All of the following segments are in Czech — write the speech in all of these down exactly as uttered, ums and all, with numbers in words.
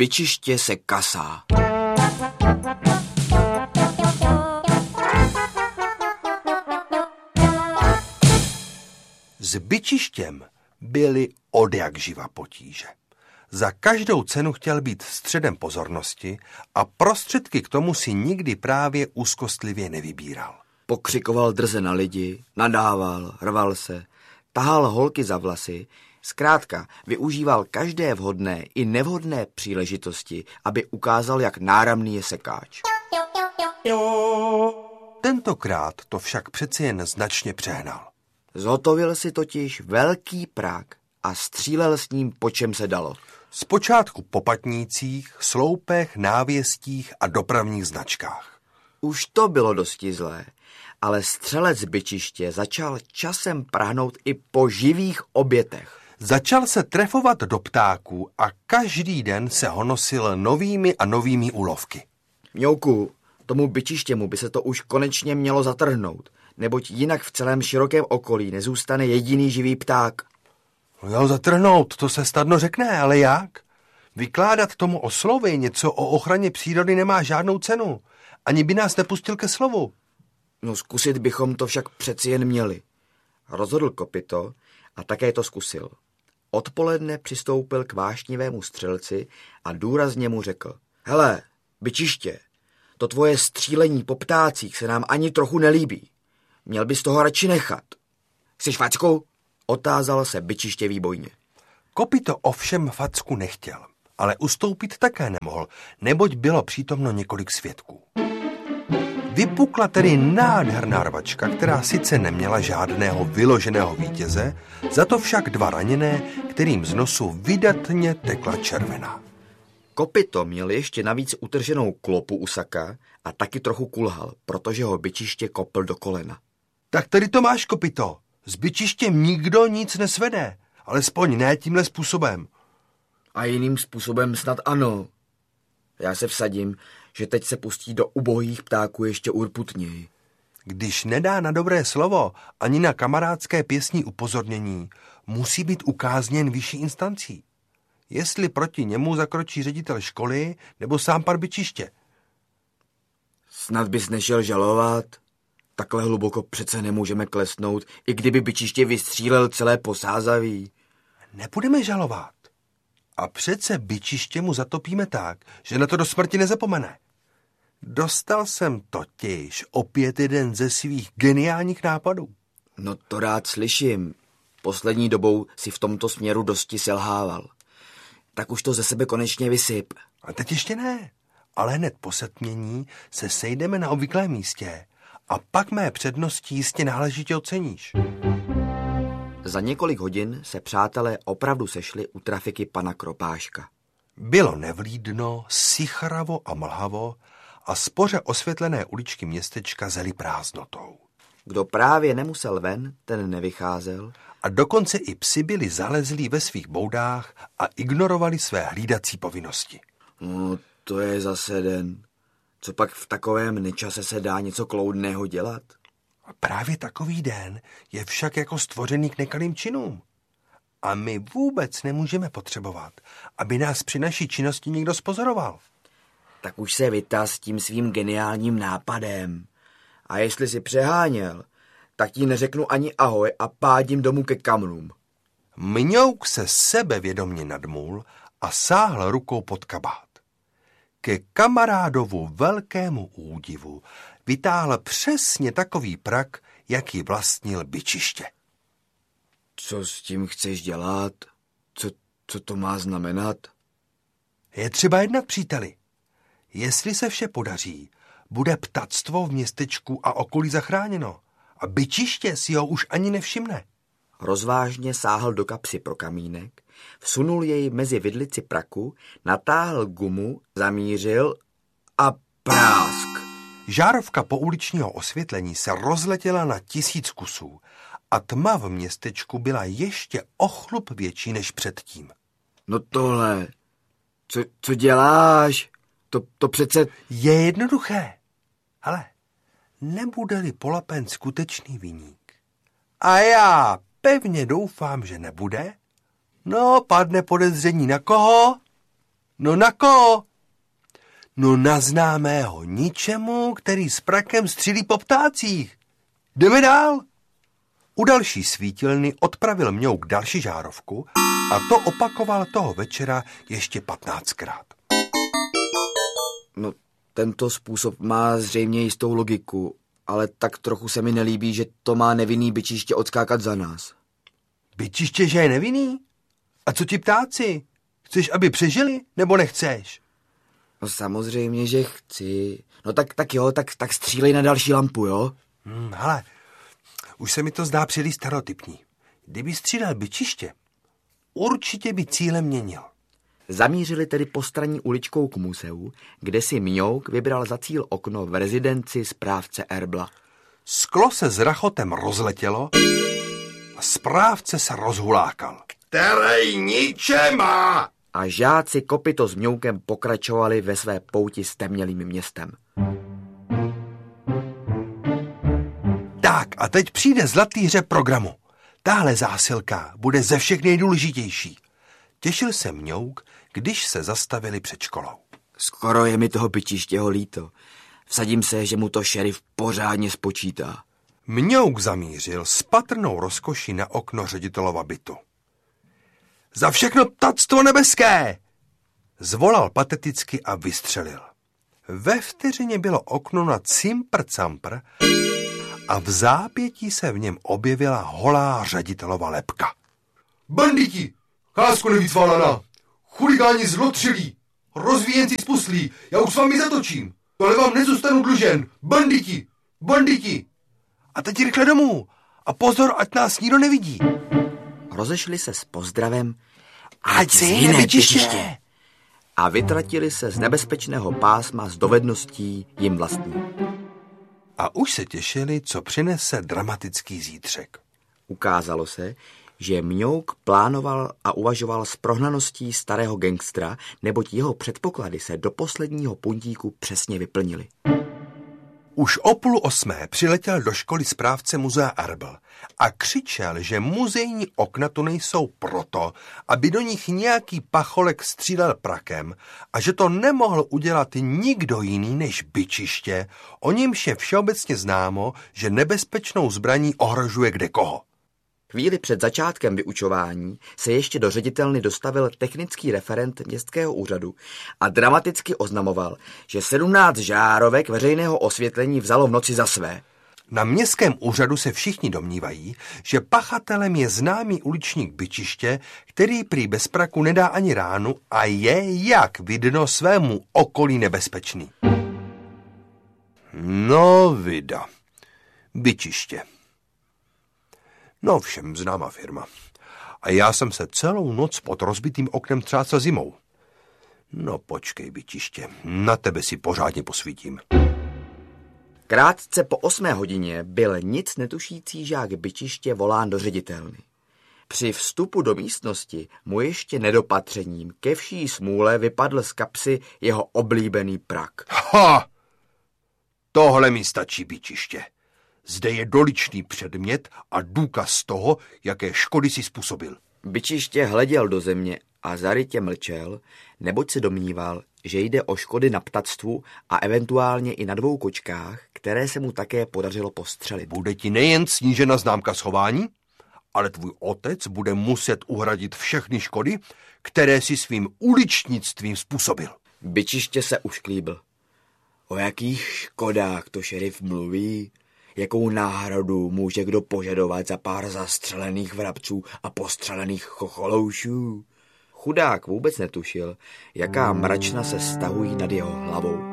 Zbyčiště se kasá. S Byčištěm byly odjakživa potíže. Za každou cenu chtěl být středem pozornosti a prostředky k tomu si nikdy právě úzkostlivě nevybíral. Pokřikoval drze na lidi, nadával, rval se, tahal holky za vlasy, zkrátka využíval každé vhodné i nevhodné příležitosti, aby ukázal, jak náramný je sekáč. Tentokrát to však přeci jen značně přehnal. Zhotovil si totiž velký prák a střílel s ním, po čem se dalo. Zpočátku po patnících, sloupech, návěstích a dopravních značkách. Už to bylo dosti zlé, ale střelec Byčiště začal časem prahnout i po živých obětech. Začal se trefovat do ptáků a každý den se honosil novými a novými úlovky. Mňouku, tomu Byčištěmu by se to už konečně mělo zatrhnout, neboť jinak v celém širokém okolí nezůstane jediný živý pták. No jo, zatrhnout, to se snadno řekne, ale jak? Vykládat tomu oslovi něco o ochraně přírody nemá žádnou cenu. Ani by nás nepustil ke slovu. No zkusit bychom to však přeci jen měli. Rozhodl Kopyto a také to zkusil. Odpoledne přistoupil k vášnivému střelci a důrazně mu řekl: Hele, Byčiště, to tvoje střílení po ptácích se nám ani trochu nelíbí. Měl bys toho radši nechat. Chceš facku? Otázal se Byčiště výbojně. Kopyto ovšem facku nechtěl, ale ustoupit také nemohl, neboť bylo přítomno několik svědků. Vypukla tedy nádherná rvačka, která sice neměla žádného vyloženého vítěze, za to však dva raněné, kterým z nosu vydatně tekla červená. Kopyto měl ještě navíc utrženou klopu u saka a taky trochu kulhal, protože ho Byčiště kopl do kolena. Tak tady to máš, Kopyto. S Byčištěm nikdo nic nesvede, alespoň ne tímhle způsobem. A jiným způsobem snad ano. Já se vsadím, že teď se pustí do ubohých ptáků ještě urputněji. Když nedá na dobré slovo ani na kamarádské pěstní upozornění, musí být ukázněn vyšší instancí. Jestli proti němu zakročí ředitel školy nebo sám pan Byčiště. Snad bys nešel žalovat? Takhle hluboko přece nemůžeme klesnout, i kdyby Byčiště vystřílel celé posázaví. Nebudeme žalovat. A přece Byčiště mu zatopíme tak, že na to do smrti nezapomene. Dostal jsem totiž opět jeden ze svých geniálních nápadů. No to rád slyším. Poslední dobou si v tomto směru dosti selhával. Tak už to ze sebe konečně vysyp. A teď ještě ne. Ale hned po setmění se sejdeme na obvyklém místě a pak mé přednosti jistě náležitě oceníš. Za několik hodin se přátelé opravdu sešli u trafiky pana Kropáška. Bylo nevlídno, sichravo a mlhavo a spoře osvětlené uličky městečka zely prázdnotou. Kdo právě nemusel ven, ten nevycházel. A dokonce i psi byli zalezlí ve svých boudách a ignorovali své hlídací povinnosti. No, to je zase den. Co pak v takovém nečase se dá něco kloudného dělat? A právě takový den je však jako stvořený k nekalým činům. A my vůbec nemůžeme potřebovat, aby nás při naší činnosti někdo spozoroval. Tak už se vytaz s tím svým geniálním nápadem. A jestli si přeháněl, tak ti neřeknu ani ahoj a pádím domů ke kamnům. Mňouk se sebevědomně nadmul a sáhl rukou pod kabát. Ke kamarádovu velkému údivu vytáhl přesně takový prak, jaký vlastnil Byčiště. Co s tím chceš dělat? Co, co to má znamenat? Je třeba jednat, příteli. Jestli se vše podaří, bude ptactvo v městečku a okolí zachráněno a Byčiště si ho už ani nevšimne. Rozvážně sáhl do kapsy pro kamínek, vsunul jej mezi vidlici praku, natáhl gumu, zamířil a prásk. Žárovka pouličního osvětlení se rozletěla na tisíc kusů a tma v městečku byla ještě o chlup větší než předtím. No tohle, co, co děláš? To, to přece... Je jednoduché. Hele, nebude-li Polapen skutečný viník, a já pevně doufám, že nebude, no padne podezření na koho? No na koho? No na známého ničemu, který s prakem střílí po ptácích. Jdeme dál. U další svítilny odpravil Mňouk další žárovku a to opakoval toho večera ještě patnáctkrát. No, tento způsob má zřejmě jistou logiku, ale tak trochu se mi nelíbí, že to má nevinný byčiště odskákat za nás. Byčiště, že je nevinný? A co ti ptáci? Chceš, aby přežili, nebo nechceš? No samozřejmě, že chci. No tak, tak jo, tak, tak střílej na další lampu, jo? Hmm, hele, už se mi to zdá příliš stereotypní. Kdyby střílel byčiště, určitě by cíle měnil. Zamířili tedy postranní uličkou k muzeu, kde si Mňouk vybral za cíl okno v rezidenci správce Erbla. Sklo se s rachotem rozletělo a správce se rozhulákal. Který ničema! A žáci Kopyto s Mňoukem pokračovali ve své pouti s temnělým městem. Tak a teď přijde zlatý hře programu. Tahle zásilka bude ze všech nejdůležitější. Těšil se Mňouk, když se zastavili před školou. Skoro je mi toho byčištěho líto. Vsadím se, že mu to šerif pořádně spočítá. Mňouk zamířil s patrnou rozkoší na okno ředitelova bytu. Za všechno ptactvo nebeské! Zvolal pateticky a vystřelil. Ve vteřině bylo okno na cimpr-campr a v zápětí se v něm objevila holá ředitelova lebka. Banditi! Cházku nevíc válana! Chuligáni zlotřilí! Rozvíjenci spuslí! Já už s vámi zatočím! Tohle vám nezůstanu dlužen! Banditi! Banditi! A teď rychle domů! A pozor, ať nás nikdo nevidí! Rozešli se s pozdravem Ať se jde byčiště! A vytratili se z nebezpečného pásma s dovedností jim vlastní. A už se těšili, co přinese dramatický zítřek. Ukázalo se, že Mňouk plánoval a uvažoval s prohnaností starého gangstra, neboť jeho předpoklady se do posledního puntíku přesně vyplnily. Už o půl osmé přiletěl do školy správce muzea Erbl a křičel, že muzejní okna tu nejsou proto, aby do nich nějaký pacholek střílel prakem a že to nemohl udělat nikdo jiný než byčiště, o němž je všeobecně známo, že nebezpečnou zbraní ohrožuje kdekoho. Chvíli před začátkem vyučování se ještě do ředitelny dostavil technický referent městského úřadu a dramaticky oznamoval, že sedmnáct žárovek veřejného osvětlení vzalo v noci za své. Na městském úřadu se všichni domnívají, že pachatelem je známý uličník byčiště, který prý bez praku nedá ani ránu a je, jak vidno, svému okolí nebezpečný. No vida, byčiště. No všem známá firma. A já jsem se celou noc pod rozbitým oknem třásel zimou. No počkej, byčiště, na tebe si pořádně posvítím. Krátce po osmé hodině byl nic netušící žák byčiště volán do ředitelny. Při vstupu do místnosti mu ještě nedopatřením ke vší smůle vypadl z kapsy jeho oblíbený prak. Ha! Tohle mi stačí, byčiště. Zde je doličný předmět a důkaz toho, jaké škody si způsobil. Byčiště hleděl do země a zarytě mlčel, neboť se domníval, že jde o škody na ptactvu a eventuálně i na dvou kočkách, které se mu také podařilo postřelit. Bude ti nejen snížena známka schování, ale tvůj otec bude muset uhradit všechny škody, které si svým uličnictvím způsobil. Byčiště se ušklíbil. O jakých škodách to šerif mluví? Jakou náhradu může kdo požadovat za pár zastřelených vrabců a postřelených chocholoušů? Chudák vůbec netušil, jaká mračna se stahují nad jeho hlavou.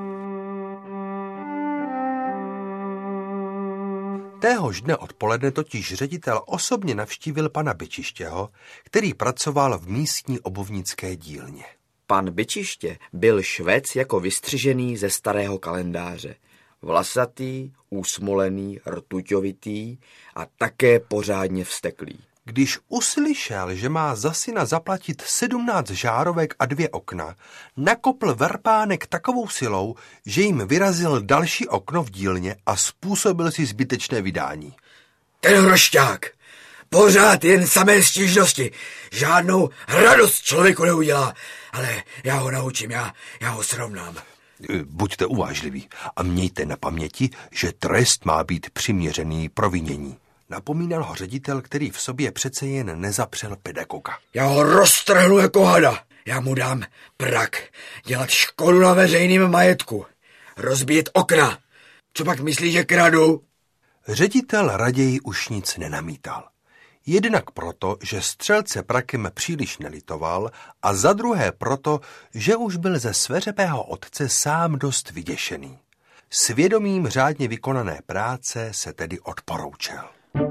Téhož dne odpoledne totiž ředitel osobně navštívil pana Byčištěho, který pracoval v místní obuvnické dílně. Pan Byčiště byl švec jako vystřižený ze starého kalendáře. Vlasatý, úsmolený, rtuťovitý a také pořádně vzteklý. Když uslyšel, že má za syna zaplatit sedmnáct žárovek a dvě okna, nakopl verpánek takovou silou, že jim vyrazil další okno v dílně a způsobil si zbytečné vydání. Ten hrošťák! Pořád jen samé stížnosti. Žádnou radost člověku neudělá. ale já ho naučím, já, já ho srovnám. Buďte uvážliví a mějte na paměti, že trest má být přiměřený provinění. Napomínal ho ředitel, který v sobě přece jen nezapřel pedagoga. Já ho roztrhnu jako hada. Já mu dám prak, dělat škodu na veřejném majetku, rozbíjet okna. Co pak myslí, že kradu? Ředitel raději už nic nenamítal. Jednak proto, že střelce prakem příliš nelitoval a za druhé proto, že už byl ze sveřepého otce sám dost vyděšený. Svědomím řádně vykonané práce se tedy odporoučel.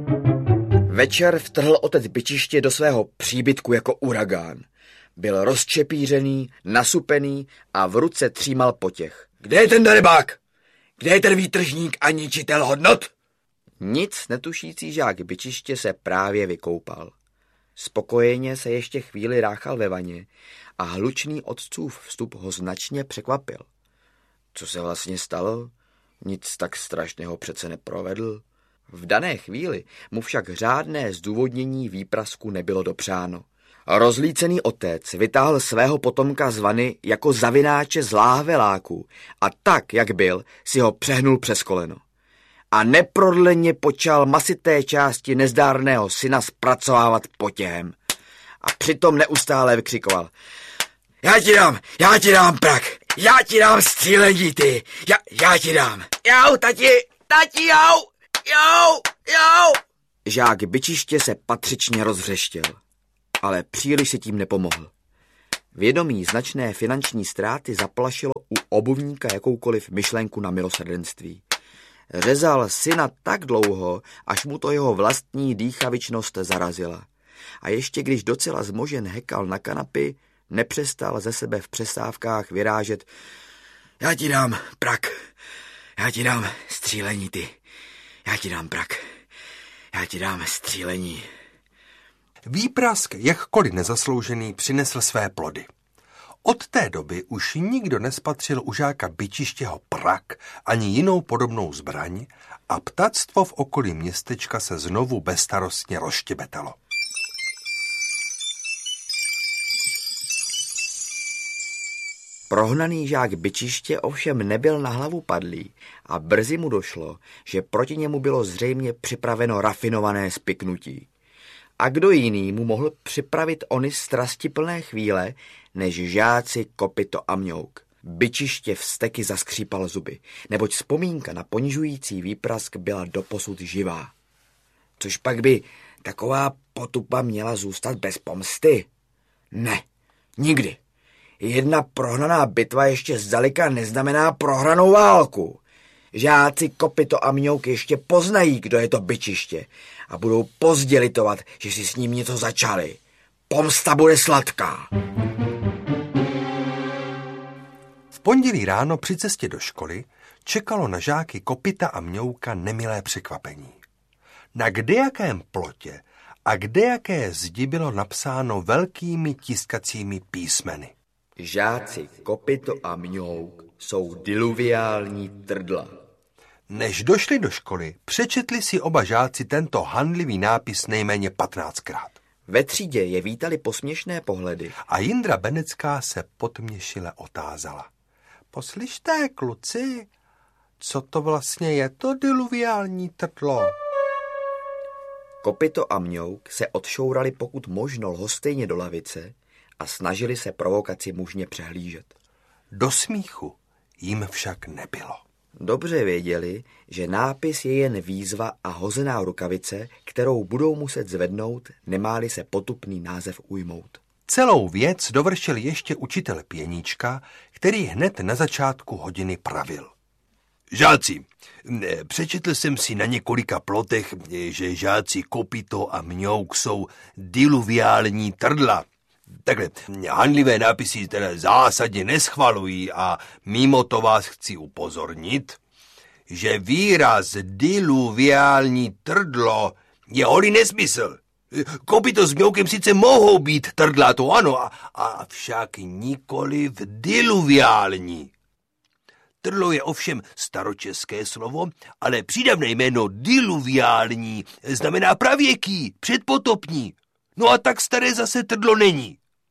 Večer vtrhl otec Byčiště do svého příbytku jako uragán. Byl rozčepířený, nasupený a v ruce třímal potěch. Kde je ten darebák? Kde je ten výtržník a ničitel hodnot? Nic netušící žák Byčiště se právě vykoupal. Spokojeně se ještě chvíli ráchal ve vaně a hlučný otcův vstup ho značně překvapil. Co se vlastně stalo? Nic tak strašného přece neprovedl. V dané chvíli mu však řádné zdůvodnění výprasku nebylo dopřáno. Rozlícený otec vytáhl svého potomka z vany jako zavináče z láhve láků a tak, jak byl, si ho přehnul přes koleno. A neprodleně počal masité části nezdárného syna zpracovávat potěhem. A přitom neustále vykřikoval. Já ti dám, já ti dám prak, já ti dám střílení ty, já, já ti dám. Jau, tati, tati, jau, jau, jau. Žák Byčiště se patřičně rozhřeštěl, ale příliš si tím nepomohl. Vědomí značné finanční ztráty zaplašilo u obuvníka jakoukoliv myšlenku na milosrdenství. Řezal syna tak dlouho, až mu to jeho vlastní dýchavičnost zarazila. A ještě když docela zmožen hekal na kanapy, nepřestal ze sebe v přestávkách vyrážet. Já ti dám prak, já ti dám střílení ty, já ti dám prak, já ti dám střílení. Výprask, jakkoliv nezasloužený, přinesl své plody. Od té doby už nikdo nespatřil u žáka Byčištěho prak ani jinou podobnou zbraň a ptactvo v okolí městečka se znovu bezstarostně rozštěbetalo. Prohnaný žák Byčiště ovšem nebyl na hlavu padlý a brzy mu došlo, že proti němu bylo zřejmě připraveno rafinované spiknutí. A kdo jiný mu mohl připravit ony strastiplné chvíle, než žáci Kopyto a Mňouk. Byčiště vzteky zaskřípal zuby, neboť vzpomínka na ponižující výprask byla doposud živá. Což pak by taková potupa měla zůstat bez pomsty? Ne, nikdy. Jedna prohnaná bitva ještě zdaleka neznamená prohranou válku. Žáci Kopyto a Mňouk ještě poznají, kdo je to Byčiště a budou pozdě litovat, že si s ním něco začali. Pomsta bude sladká. V pondělí ráno při cestě do školy čekalo na žáky Kopyta a Mňouka nemilé překvapení. Na kdejakém plotě a kdejaké zdi bylo napsáno velkými tiskacími písmeny. Žáci Kopyto a Mňouk jsou diluviální trdla. Než došli do školy, přečetli si oba žáci tento hanlivý nápis nejméně patnáctkrát. Ve třídě je vítali posměšné pohledy. A Jindra Benecká se potměšile otázala. Poslyšte, kluci, co to vlastně je to diluviální trdlo? Kopyto a Mňouk se odšourali pokud možno lhostejně do lavice a snažili se provokaci mužně přehlížet. Do smíchu jim však nebylo. Dobře věděli, že nápis je jen výzva a hozená rukavice, kterou budou muset zvednout, nemáli se potupný název ujmout. Celou věc dovršil ještě učitel pěníčka, který hned na začátku hodiny pravil. Žáci, přečetl jsem si na několika plotech, že žáci Kopyto a Mňouk jsou diluviální trdla. Takhle, hanlivé nápisy teda zásadně neschvalují a mimo to vás chci upozornit, že výraz diluviální trdlo je holý nesmysl. Kopyto s Mňoukem sice mohou být trdla, to ano, a, a však nikoliv diluviální. Trdlo je ovšem staročeské slovo, ale přídavné jméno diluviální znamená pravěký, předpotopní. No a tak staré zase trdlo není. V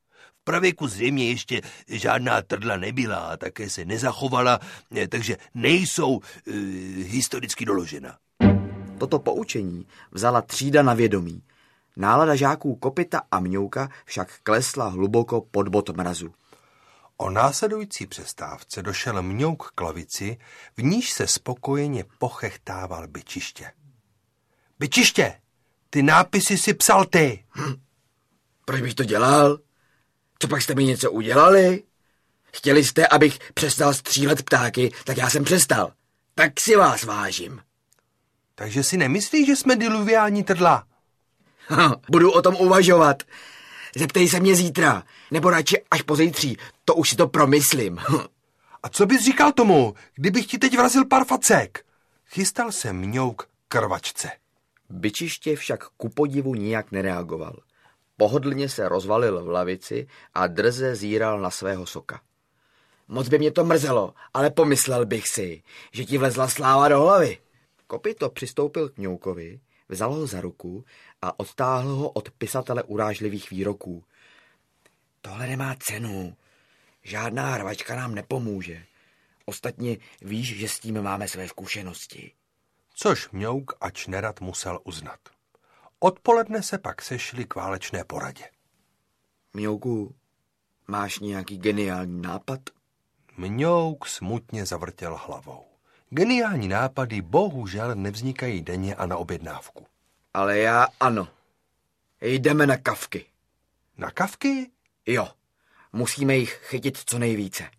pravěku zřejmě ještě žádná trdla nebyla a také se nezachovala, takže nejsou e, historicky doložena. Toto poučení vzala třída na vědomí. Nálada žáků Kopyta a Mňouka však klesla hluboko pod bod mrazu. O následující přestávce došel Mňouk k lavici, v níž se spokojeně pochechtával Byčiště. Byčiště, ty nápisy si psal ty. Hm. Proč bych to dělal? Co pak jste mi něco udělali? Chtěli jste, abych přestal střílet ptáky, tak já jsem přestal. Tak si vás vážím. Takže si nemyslíš, že jsme diluviální trdla? Ha, budu o tom uvažovat. Zeptej se mě zítra, nebo radši až pozítří, to už si to promyslím. A co bys říkal tomu, kdybych ti teď vrazil pár facek? Chystal se Mňouk k rvačce. Byčiště však ku podivu nijak nereagoval. Pohodlně se rozvalil v lavici a drze zíral na svého soka. Moc by mě to mrzelo, ale pomyslel bych si, že ti vlezla sláva do hlavy. Kopyto přistoupil k Mňoukovi, vzal ho za ruku a odtáhl ho od pisatele urážlivých výroků. Tohle nemá cenu. Žádná hrvačka nám nepomůže. Ostatně víš, že s tím máme své zkušenosti. Což Mňouk ač nerad musel uznat. Odpoledne se pak sešli k válečné poradě. Mňouku, máš nějaký geniální nápad? Mňouk smutně zavrtěl hlavou. Geniální nápady bohužel nevznikají denně a na objednávku. Ale já ano. Jdeme na kavky. Na kavky? Jo. Musíme jich chytit co nejvíce.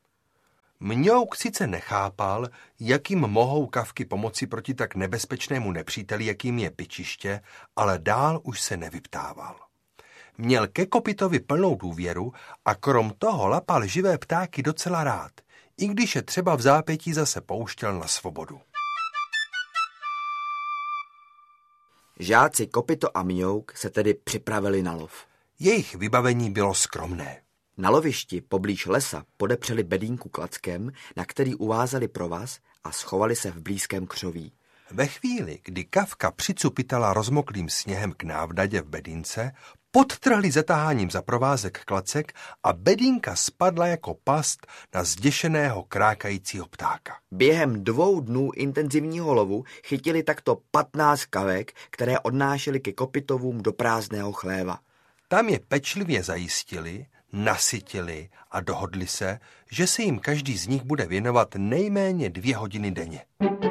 Mňouk sice nechápal, jakým mohou kavky pomoci proti tak nebezpečnému nepříteli, jakým je Byčiště, ale dál už se nevyptával. Měl ke Kopytovi plnou důvěru a krom toho lapal živé ptáky docela rád, i když je třeba v zápětí zase pouštěl na svobodu. Žáci Kopyto a Mňouk se tedy připravili na lov. Jejich vybavení bylo skromné. Na lovišti poblíž lesa podepřeli bedínku klackem, na který uvázali provaz a schovali se v blízkém křoví. Ve chvíli, kdy kavka přicupitala rozmoklým sněhem k návdadě v bedínce, podtrhli zatáháním za provázek klacek a bedínka spadla jako past na zděšeného krákajícího ptáka. Během dvou dnů intenzivního lovu chytili takto patnáct kavek, které odnášeli ke Kopytovům do prázdného chléva. Tam je pečlivě zajistili, nasytili a dohodli se, že se jim každý z nich bude věnovat nejméně dvě hodiny denně.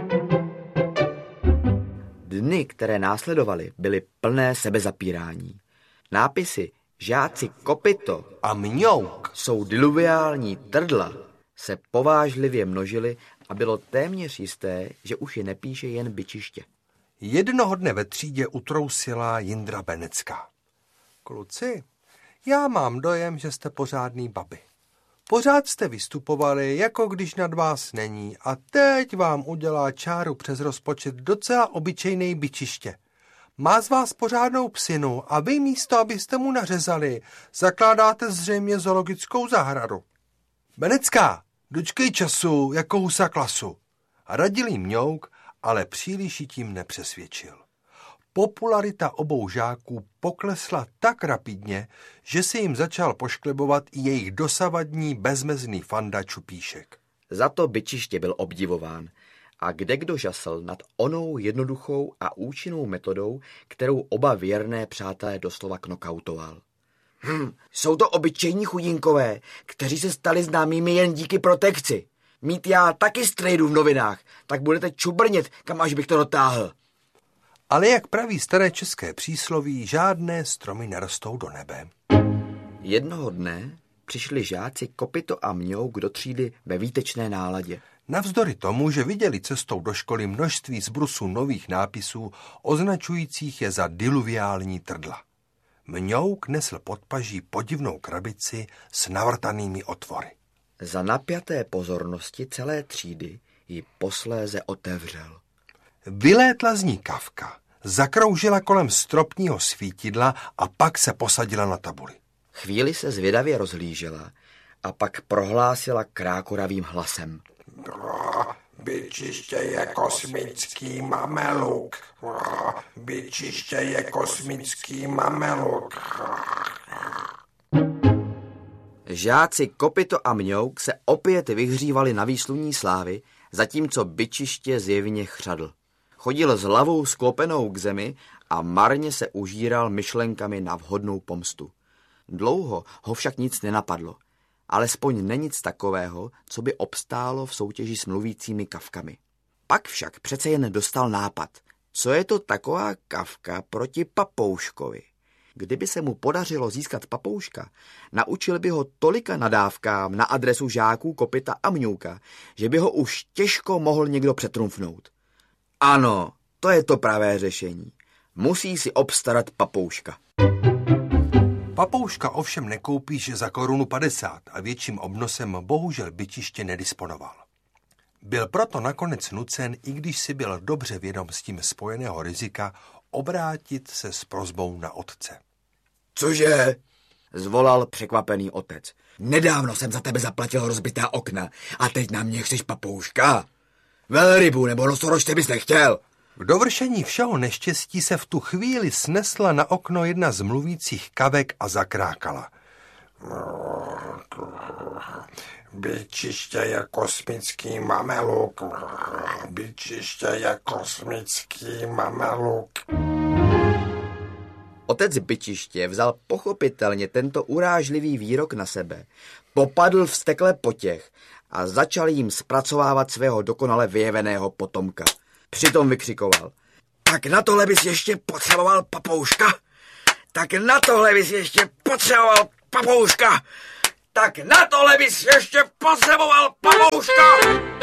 Dny, které následovaly, byly plné sebezapírání. Nápisy žáci Kopyto a Mňouk jsou diluviální trdla se povážlivě množily a bylo téměř jisté, že už je nepíše jen Byčiště. Jednoho dne ve třídě utrousila Jindra Benecká. Kluci, já mám dojem, že jste pořádný babi. Pořád jste vystupovali, jako když nad vás není, a teď vám udělá čáru přes rozpočet docela obyčejnej Byčiště. Má z vás pořádnou psinu a vy místo, abyste mu nařezali, zakládáte zřejmě zoologickou zahradu. Benecká, dočkej času jako husa klasu. Radil jí Mňouk, ale příliš ji tím nepřesvědčil. Popularita obou žáků poklesla tak rapidně, že se jim začal pošklebovat i jejich dosavadní bezmezný fanda Čupíšek. Za to Byčiště byl obdivován a kdekdo žasl nad onou jednoduchou a účinnou metodou, kterou oba věrné přátelé doslova knokautoval. Hm, jsou to obyčejní chudinkové, kteří se stali známými jen díky protekci. Mít já taky strejdu v novinách, tak budete čubrnět, kam až bych to dotáhl. Ale jak praví staré české přísloví, žádné stromy nerostou do nebe. Jednoho dne přišli žáci Kopyto a Mňouk do třídy ve výtečné náladě. Navzdory tomu, že viděli cestou do školy množství zbrusů nových nápisů, označujících je za diluviální trdla. Mňouk nesl pod paží podivnou krabici s navrtanými otvory. Za napjaté pozornosti celé třídy ji posléze otevřel. Vylétla z ní kavka, zakroužila kolem stropního svítidla a pak se posadila na tabuli. Chvíli se zvědavě rozhlížela a pak prohlásila krákoravým hlasem. Byčiště je kosmický mameluk. Byčiště je kosmický mameluk. Žáci Kopyto a Mňouk se opět vyhřívali na výsluní slávy, zatímco Byčiště zjevně chřadl. Chodil s hlavou sklopenou k zemi a marně se užíral myšlenkami na vhodnou pomstu. Dlouho ho však nic nenapadlo, alespoň ne nic takového, co by obstálo v soutěži s mluvícími kavkami. Pak však přece jen dostal nápad, co je to taková kavka proti papouškovi. Kdyby se mu podařilo získat papouška, naučil by ho tolika nadávkám na adresu žáků Kopyta a Mňouka, že by ho už těžko mohl někdo přetrumfnout. Ano, to je to pravé řešení. Musí si obstarat papouška. Papouška ovšem nekoupíš za korunu padesát a větším obnosem bohužel Byčiště nedisponoval. Byl proto nakonec nucen, i když si byl dobře vědom s tím spojeného rizika, obrátit se s prosbou na otce. Cože? Zvolal překvapený otec. Nedávno jsem za tebe zaplatil rozbitá okna a teď na mě chceš papouška? Velrybu nebo nosorožce bys nechtěl? K dovršení všeho neštěstí se v tu chvíli snesla na okno jedna z mluvících kavek a zakrákala. Byčiště je kosmický mameluk. Byčiště je kosmický mameluk. Otec Byčiště vzal pochopitelně tento urážlivý výrok na sebe, popadl vztekle po těch a začal jim zpracovávat svého dokonale vyjeveného potomka. Přitom vykřikoval. Tak na tohle bys ještě potřeboval papouška? Tak na tohle bys ještě potřeboval papouška? Tak na tohle bys ještě potřeboval papouška?